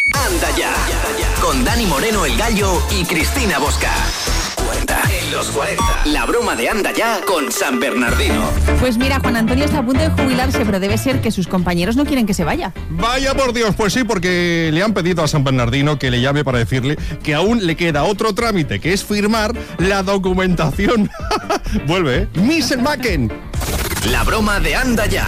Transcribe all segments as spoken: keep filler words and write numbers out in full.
Anda ya, con Dani Moreno el Gallo y Cristina Bosca. cuarenta en los cuarenta. La broma de Anda ya con San Bernardino. Pues mira, Juan Antonio está a punto de jubilarse, pero debe ser que sus compañeros no quieren que se vaya. Vaya por Dios, pues sí, porque le han pedido a San Bernardino que le llame para decirle que aún le queda otro trámite, que es firmar la documentación. Vuelve, ¿eh? mister Macken. La broma de Anda ya.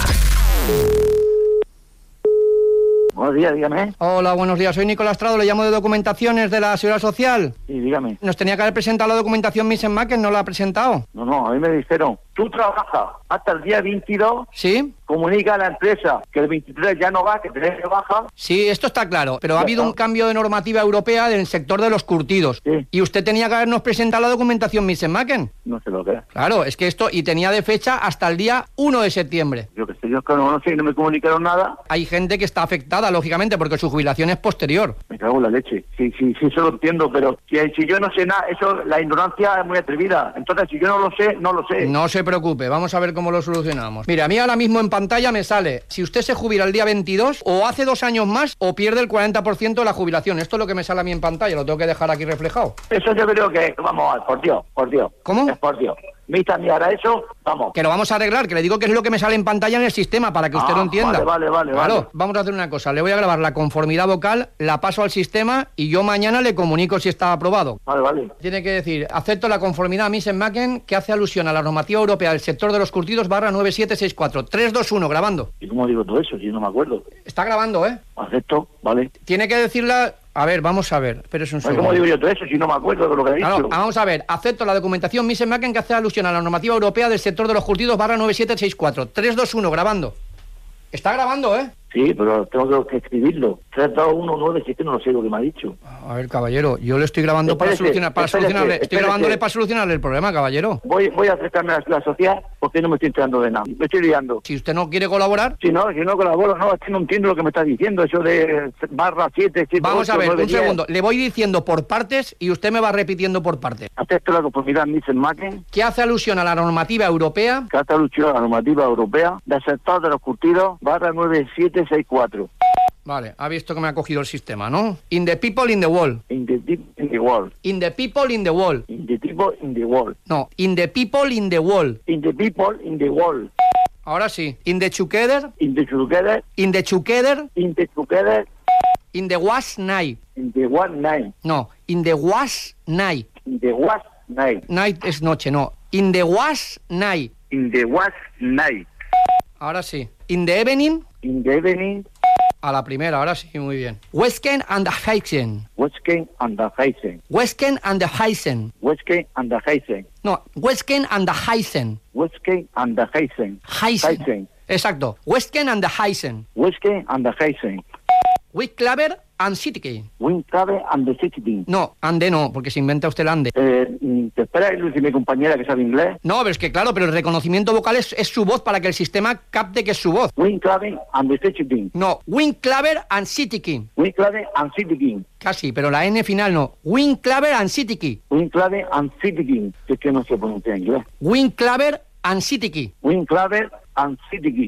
Buenos días, dígame. Hola, buenos días. Soy Nicolás Trado, le llamo de Documentaciones de la Seguridad Social. Sí, dígame. Nos tenía que haber presentado la documentación mister Macken, ¿no la ha presentado? No, no, a mí me dijeron, tú trabajas hasta el día veintidós, ¿Sí? comunica a la empresa que el veintitrés ya no va, que tenés que bajar. Sí, esto está claro, pero ha habido un cambio de normativa europea en el sector de los curtidos. Sí. Y usted tenía que habernos presentado la documentación mister Macken. No sé lo que es. Claro, es que esto, y tenía de fecha hasta el día uno de septiembre. Yo que sé, yo es que no, no sé, no me comunicaron nada. Hay gente que está afectada, lógicamente, porque su jubilación es posterior. Me cago en la leche. Sí, sí, sí, eso lo entiendo, pero si, si yo no sé nada, eso, la ignorancia es muy atrevida. Entonces, si yo no lo sé, no lo sé. No se preocupe, vamos a ver cómo lo solucionamos. Mira, a mí ahora mismo en pantalla me sale, si usted se jubila el día veintidós, o hace dos años más, o pierde el cuarenta por ciento de la jubilación. Esto es lo que me sale a mí en pantalla, lo tengo que dejar aquí reflejado. Eso yo creo que, vamos, por Dios, por Dios. ¿Cómo? Es por Dios. Me ahora eso, vamos. Que lo vamos a arreglar, que le digo que es lo que me sale en pantalla en el sistema, para que usted Ah, lo entienda. vale, vale, vale, Claro, vale. vamos a hacer una cosa, le voy a grabar la conformidad vocal, la paso al sistema y yo mañana le comunico si está aprobado. Vale, vale. Tiene que decir, acepto la conformidad mister Macken, que hace alusión a la normativa europea del sector de los curtidos barra nueve siete seis cuatro. tres dos uno, grabando. ¿Y cómo digo todo eso? Si no me acuerdo. Está grabando, ¿eh? Acepto, vale. Tiene que decirla... A ver, vamos a ver, pero es un segundo. ¿Cómo digo yo todo eso si no me acuerdo de lo que he dicho? Claro, vamos a ver, acepto la documentación mister Macken que hace alusión a la normativa europea del sector de los curtidos barra nueve siete seis cuatro. tres dos uno, grabando. Está grabando, ¿eh? Sí, pero tengo que escribirlo. tres dos uno nueve siete, no lo sé lo que me ha dicho. A ver, caballero, yo le estoy grabando Espérese, para solucionar, para espérese, solucionarle, estoy espérese. grabándole para solucionarle el problema, caballero. Voy voy a acercarme a la sociedad porque no me estoy enterando de nada. Me estoy liando. Si usted no quiere colaborar, Si no, si no colaboro, no, es que no entiendo lo que me está diciendo, eso de barra siete, siete, vamos a ocho, ver, nueve, un diez. segundo, le voy diciendo por partes y usted me va repitiendo por partes. Acepto la conformidad mister Macken, Que hace alusión a la normativa europea, que hasta luchó la normativa europea del sector de los curtidos, barra nueve siete seis cuatro. vale, ha visto que me ha cogido el sistema, ¿no? In the people in the wall, In the deep in the world. in the people in the wall, In the people in the world. no, in the people in the wall. In the people in the world. Ahora sí, in the together, In the together. in the together, In the together. in the was night, In the one night. no, in the was night, In the was night. night es noche, no, in the was night, In the was night. ahora sí, in the evening, In the evening. a la primera, ahora sí, muy bien. Westken and the Heisen, Westken and the Heisen. Westken and the Heisen, Westken and the Heisen. no, Westken and the Heisen, Westken and the Heisen. Heisen, Heisen. exacto, Westken and the Heisen, Westken and the Heisen. Wickclaver and Citykey, Windcabe and the City. no, ande no, porque se inventa usted el ande. Eh, mm, ¿Te espera Lucy, mi compañera que sabe inglés? No, pero es que claro, pero el reconocimiento vocal es, es su voz para que el sistema capte que es su voz. Windcabe and the City. No, Winkclaver and Citykey. Windcabe and City. Casi, pero la N final no. Winkclaver and Citykey. Windcabe and City. Es que no se pronuncia en inglés. Winkclaver and Citykey. Windcabe and City.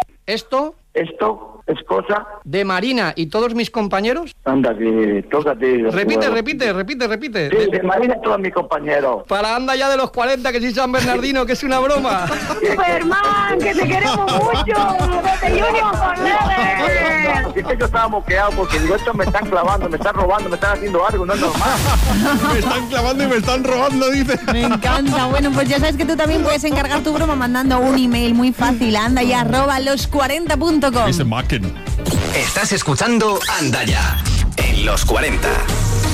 Esto Esto es cosa... de Marina y todos mis compañeros. Anda, que tócate... Repite, repite, repite, repite. Sí, de Marina todos mis compañeros. Para anda ya de los cuarenta, que soy San Bernardino, que es una broma. Superman, que te queremos mucho. Desde Junior con Leve. Así que yo estaba moqueado porque digo, estos me están clavando, me están robando, me están haciendo algo, no es normal. Me están clavando y me están robando, dice. Me encanta. Bueno, pues ya sabes que tú también puedes encargar tu broma mandando un email muy fácil a anda y arroba los cuarenta punto com. mister Macken. Estás escuchando Anda ya en los cuarenta.